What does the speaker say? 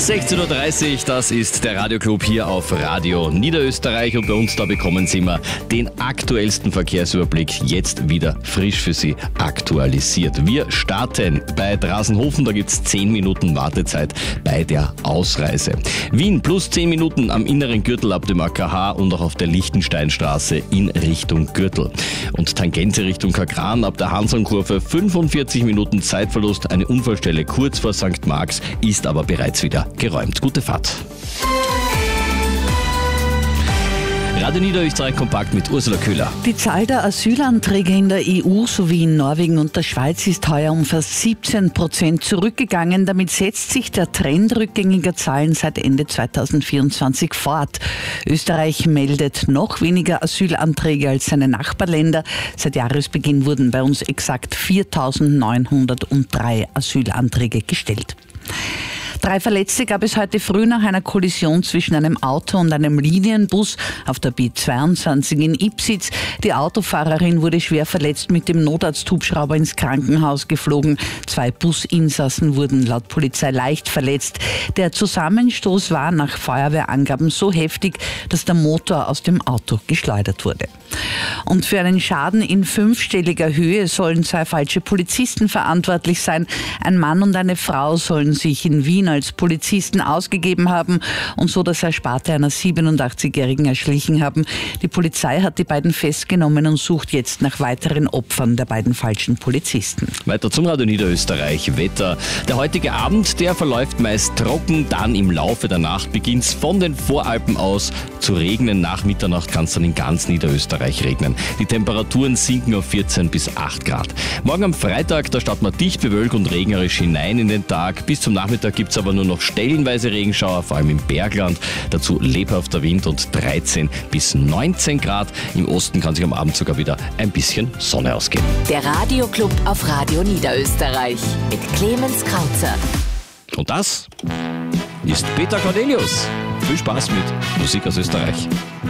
16.30 Uhr, das ist der Radioclub hier auf Radio Niederösterreich und bei uns da bekommen Sie immer den aktuellsten Verkehrsüberblick jetzt wieder frisch für Sie aktualisiert. Wir starten bei Drasenhofen, da gibt es 10 Minuten Wartezeit bei der Ausreise. Wien plus 10 Minuten am inneren Gürtel ab dem AKH und auch auf der Lichtensteinstraße in Richtung Gürtel. Und Tangente Richtung Kagran ab der Hanselnkurve 45 Minuten Zeitverlust, eine Unfallstelle kurz vor St. Marx ist aber bereits wieder geräumt. Gute Fahrt. Radio Niederösterreich kompakt mit Ursula Köhler. Die Zahl der Asylanträge in der EU sowie in Norwegen und der Schweiz ist heuer um fast 17% zurückgegangen. Damit setzt sich der Trend rückgängiger Zahlen seit Ende 2024 fort. Österreich meldet noch weniger Asylanträge als seine Nachbarländer. Seit Jahresbeginn wurden bei uns exakt 4.903 Asylanträge gestellt. 3 Verletzte gab es heute früh nach einer Kollision zwischen einem Auto und einem Linienbus auf der B22 in Ipsitz. Die Autofahrerin wurde schwer verletzt mit dem Notarzthubschrauber ins Krankenhaus geflogen. 2 Businsassen wurden laut Polizei leicht verletzt. Der Zusammenstoß war nach Feuerwehrangaben so heftig, dass der Motor aus dem Auto geschleudert wurde. Und für einen Schaden in 5-stelliger Höhe sollen 2 falsche Polizisten verantwortlich sein. Ein Mann und eine Frau sollen sich in Wien als Polizisten ausgegeben haben und so das Ersparte einer 87-Jährigen erschlichen haben. Die Polizei hat die beiden festgenommen und sucht jetzt nach weiteren Opfern der beiden falschen Polizisten. Weiter zum Radio Niederösterreich Wetter. Der heutige Abend, der verläuft meist trocken, dann im Laufe der Nacht beginnt es von den Voralpen aus zu regnen. Nach Mitternacht kann es dann in ganz Niederösterreich regnen. Die Temperaturen sinken auf 14 bis 8 Grad. Morgen am Freitag, da starten wir dicht bewölkt und regnerisch hinein in den Tag. Bis zum Nachmittag gibt es aber nur noch stellenweise Regenschauer, vor allem im Bergland. Dazu lebhafter Wind und 13 bis 19 Grad. Im Osten kann sich am Abend sogar wieder ein bisschen Sonne ausgehen. Der Radioclub auf Radio Niederösterreich mit Clemens Krauzer. Und das ist Peter Cornelius. Viel Spaß mit Musik aus Österreich.